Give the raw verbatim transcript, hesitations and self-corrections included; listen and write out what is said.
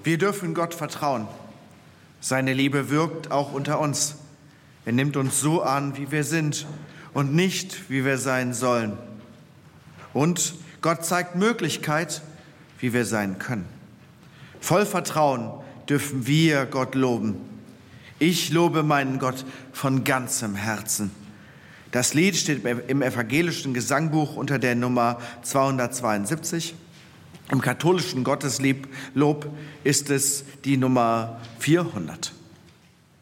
Wir dürfen Gott vertrauen. Seine Liebe wirkt auch unter uns. Er nimmt uns so an, wie wir sind und nicht, wie wir sein sollen. Und Gott zeigt Möglichkeit, wie wir sein können. Voll Vertrauen dürfen wir Gott loben. Ich lobe meinen Gott von ganzem Herzen. Das Lied steht im evangelischen Gesangbuch unter der Nummer zweihundertzweiundsiebzig. Im katholischen Gotteslob ist es die Nummer vierhundert.